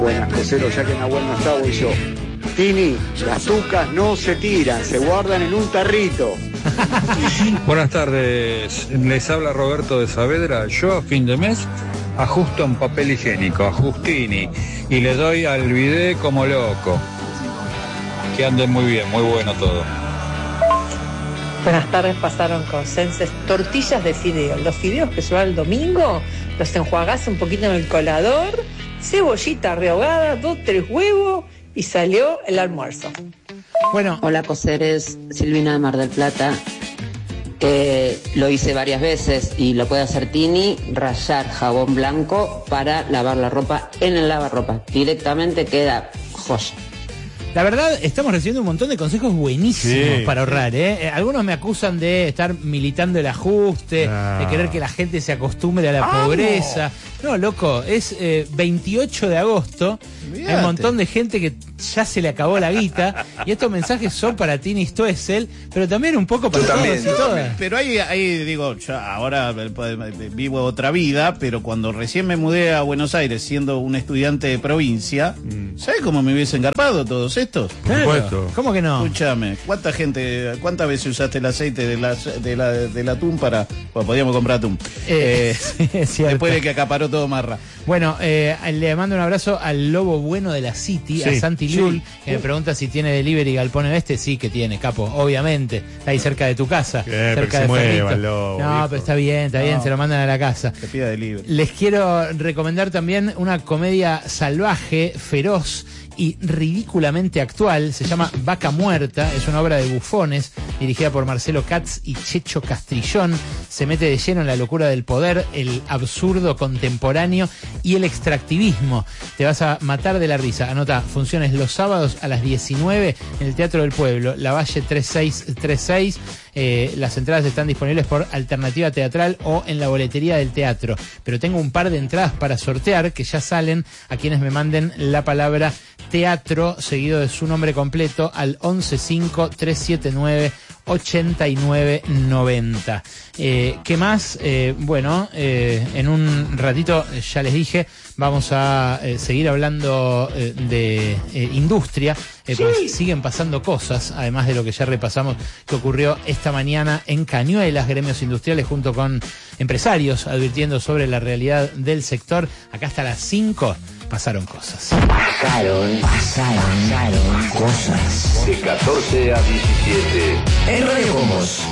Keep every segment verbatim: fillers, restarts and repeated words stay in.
Buenas, Cosero, ya que Nahuel no está, voy yo. Tini, las tucas no se tiran, se guardan en un tarrito. Buenas tardes, les habla Roberto de Saavedra. Yo a fin de mes ajusto en papel higiénico, a Justini, y le doy al bidet como loco. Que anden muy bien, muy bueno todo. Buenas tardes, pasaron Consenses. Tortillas de fideo. Los fideos que se van el domingo, los enjuagás un poquito en el colador, cebollita rehogada, dos, tres huevos y salió el almuerzo. Bueno. Hola, Coseres, Silvina de Mar del Plata. Eh, lo hice varias veces y lo puede hacer Tini, rallar jabón blanco para lavar la ropa en el lavarropa. Directamente queda joya. La verdad, estamos recibiendo un montón de consejos buenísimos sí. para ahorrar, ¿eh? Algunos me acusan de estar militando el ajuste, no. de querer que la gente se acostumbre a la ¡Vamos! pobreza. No, loco, es eh, veintiocho de agosto, Olvídate. Hay un montón de gente que ya se le acabó la guita, y estos mensajes son para Tini Stoessel, pero también un poco para todos y todas. Pero ahí, ahí digo, yo ahora vivo otra vida, pero cuando recién me mudé a Buenos Aires siendo un estudiante de provincia, mm. ¿sabes cómo me hubiesen garpado todos estos? Claro. ¿Cómo que no? Escúchame, ¿cuánta gente, cuántas veces usaste el aceite de la, de la, del atún para, bueno, podíamos comprar atún? Eh, eh, sí, después de que acaparó todo Marra. Bueno, eh, le mando un abrazo al lobo bueno de la City, sí, a Santi Lul, sí. que me pregunta si tiene delivery Galpón Oeste. Sí que tiene, capo, obviamente. Está ahí cerca de tu casa. Eh, cerca de se mueva el lobo, no, viejo. pero está bien, está no. bien, se lo mandan a la casa. Te pida delivery. Les quiero recomendar también una comedia salvaje, feroz y ridículamente actual. Se llama Vaca Muerta, es una obra de bufones dirigida por Marcelo Katz y Checho Castrillón. Se mete de lleno en la locura del poder, el absurdo contemporáneo y el extractivismo. Te vas a matar de la risa. Anota, funciones los sábados a las diecinueve en el Teatro del Pueblo, Lavalle tres seis tres seis. Eh, las entradas están disponibles por Alternativa Teatral o en la boletería del teatro. Pero tengo un par de entradas para sortear que ya salen a quienes me manden la palabra teatro seguido de su nombre completo al once cinco tres siete nueve ochenta y nueve noventa. Eh, ¿Qué más? Eh, bueno, eh, en un ratito, ya les dije, vamos a eh, seguir hablando eh, de eh, industria, eh, sí. pues siguen pasando cosas, además de lo que ya repasamos que ocurrió esta mañana en Cañuelas, gremios industriales junto con empresarios advirtiendo sobre la realidad del sector. Acá hasta las cinco pasaron cosas. Pasaron, pasaron, pasaron cosas. De catorce a diecisiete. En Radio Con Vos.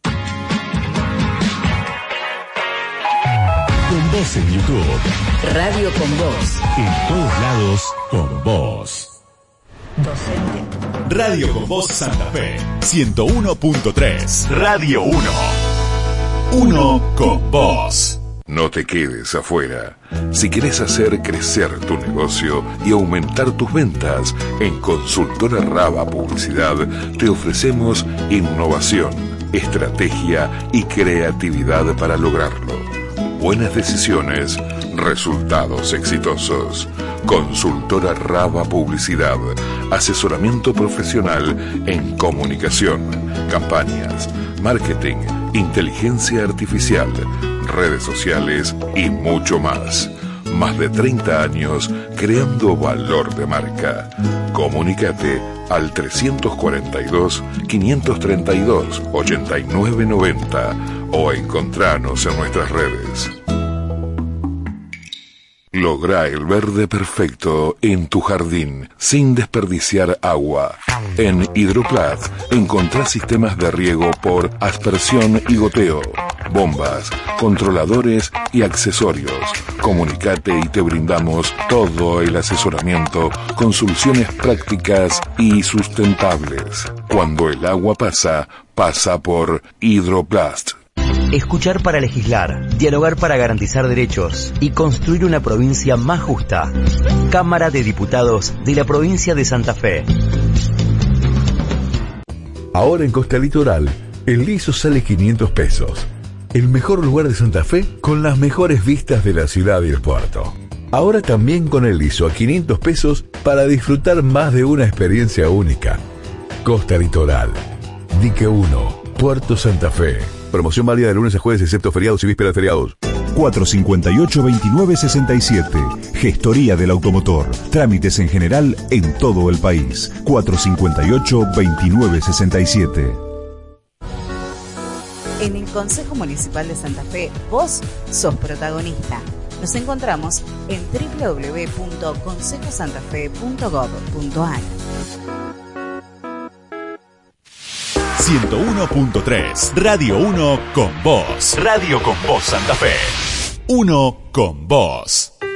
Con Vos en YouTube. Radio Con Vos. En todos lados, con vos. Docente. Radio Con Vos Santa Fe. ciento uno punto tres. Radio uno. Uno con vos. No te quedes afuera. Si querés hacer crecer tu negocio y aumentar tus ventas, en Consultora Raba Publicidad te ofrecemos innovación, estrategia y creatividad para lograrlo. Buenas decisiones, resultados exitosos. Consultora Raba Publicidad, asesoramiento profesional en comunicación, campañas, marketing, inteligencia artificial, redes sociales y mucho más. Más de treinta años creando valor de marca. Comunícate al trescientos cuarenta y dos, quinientos treinta y dos, ochenta y nueve noventa o encontranos en nuestras redes. Logra el verde perfecto en tu jardín sin desperdiciar agua. En Hidroplat encontrás sistemas de riego por aspersión y goteo, bombas, controladores y accesorios. Comunicate y te brindamos todo el asesoramiento con soluciones prácticas y sustentables. Cuando el agua pasa, pasa por Hidroplast. Escuchar para legislar, dialogar para garantizar derechos y construir una provincia más justa. Cámara de Diputados de la provincia de Santa Fe. Ahora en Costa Litoral, el liso sale quinientos pesos. El mejor lugar de Santa Fe con las mejores vistas de la ciudad y el puerto. Ahora también con el liso a quinientos pesos para disfrutar más de una experiencia única. Costa Litoral, Dique uno, Puerto Santa Fe. Promoción válida de lunes a jueves excepto feriados y vísperas de feriados. cuatro cinco ocho, dos nueve seis siete. Gestoría del automotor. Trámites en general en todo el país. cuatro cinco ocho, dos nueve seis siete. En el Consejo Municipal de Santa Fe, vos sos protagonista. Nos encontramos en doble u doble u doble u punto consejo santa fe punto gob punto a r. ciento uno punto tres Radio uno con vos. Radio con vos Santa Fe. Uno con vos.